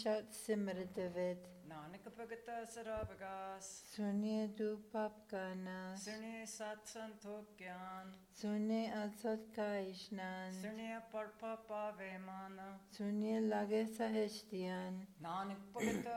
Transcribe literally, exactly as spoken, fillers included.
ਸਤ ਸਿਮਰਤ ਵਿਦ ਨਾਨਕ ਭਗਤ ਸਰਾਵਗਾਸ ਸੁਨੇ ਦੁਖ ਪਾਪ ਕਾ ਨਾਸ ਸੁਨੇ ਸਤ ਸੰਤੋਖ ਗਿਆਨ ਸੁਨੇ ਅਸਤ ਕਾ ਇਸ਼ਨਾਨ ਸੁਨੇ ਪਰਪਾ ਪਾਵੇ ਮਨ ਸੁਨੇ ਲਾਗੇ ਸਹਿਜ ਧਿਆਨ ਨਾਨਕ ਭਗਤ